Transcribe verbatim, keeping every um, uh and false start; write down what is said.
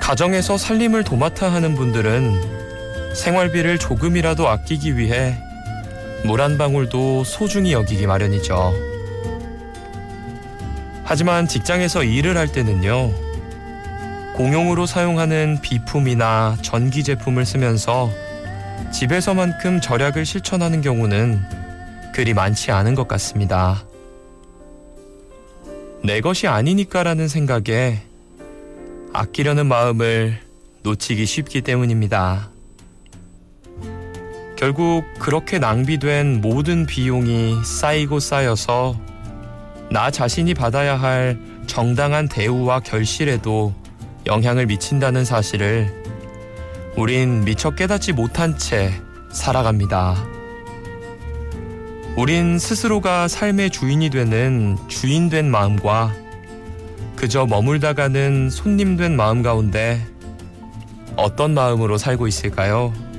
가정에서 살림을 도맡아 하는 분들은 생활비를 조금이라도 아끼기 위해 물 한 방울도 소중히 여기기 마련이죠. 하지만 직장에서 일을 할 때는요, 공용으로 사용하는 비품이나 전기 제품을 쓰면서 집에서만큼 절약을 실천하는 경우는 그리 많지 않은 것 같습니다. 내 것이 아니니까라는 생각에 아끼려는 마음을 놓치기 쉽기 때문입니다. 결국 그렇게 낭비된 모든 비용이 쌓이고 쌓여서 나 자신이 받아야 할 정당한 대우와 결실에도 영향을 미친다는 사실을 우린 미처 깨닫지 못한 채 살아갑니다. 우린 스스로가 삶의 주인이 되는 주인된 마음과 그저 머물다 가는 손님된 마음 가운데 어떤 마음으로 살고 있을까요?